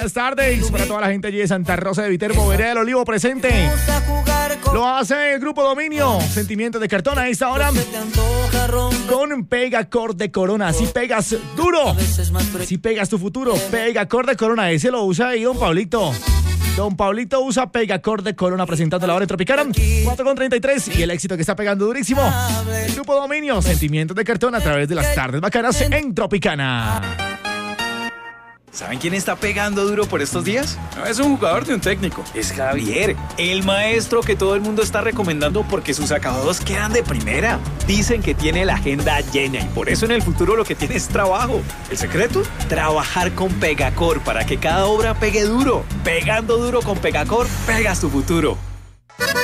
buenas tardes. Para toda la gente allí de Santa Rosa de Viterbo, Vereda del Olivo presente. Lo hace el Grupo Dominio. Sentimientos de cartón a esta hora. Con Pegacor de Corona. Así pegas duro. Así pegas tu futuro. Pegacor de Corona. Ese lo usa ahí don Pablito. Don Pablito usa Pegacor de Corona presentando la hora de Tropicana 4:33 y el éxito que está pegando durísimo. El Grupo Dominio, Sentimientos de cartón a través de las tardes bacanas en Tropicana. ¿Saben quién está pegando duro por estos días? No es un jugador ni un técnico, es Javier, el maestro que todo el mundo está recomendando porque sus acabados quedan de primera. Dicen que tiene la agenda llena y por eso en el futuro lo que tiene es trabajo. ¿El secreto? Trabajar con Pegacor para que cada obra pegue duro. Pegando duro con Pegacor, pegas tu futuro.